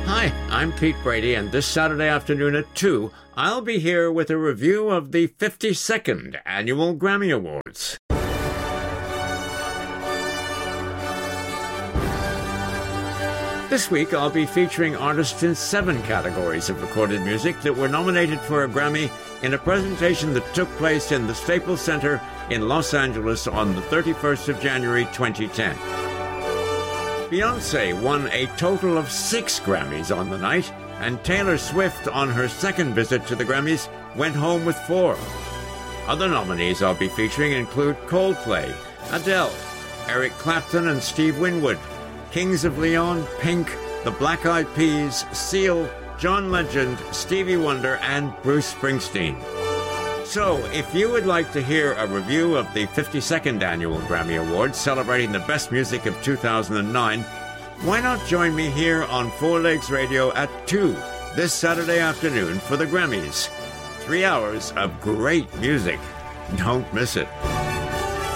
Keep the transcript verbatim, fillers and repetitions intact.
Hi, I'm Pete Brady, and this Saturday afternoon at two, I'll be here with a review of the fifty-second Annual Grammy Awards. This week, I'll be featuring artists in seven categories of recorded music that were nominated for a Grammy in a presentation that took place in the Staples Center in Los Angeles on the thirty-first of January twenty ten. Beyoncé won a total of six Grammys on the night, and Taylor Swift, on her second visit to the Grammys, went home with four. Other nominees I'll be featuring include Coldplay, Adele, Eric Clapton and Steve Winwood, Kings of Leon, Pink, the Black Eyed Peas, Seal, John Legend, Stevie Wonder, and Bruce Springsteen. So, if you would like to hear a review of the fifty-second Annual Grammy Awards celebrating the best music of two thousand nine, why not join me here on Four Legs Radio at two this Saturday afternoon for the Grammys? Three hours of great music. Don't miss it.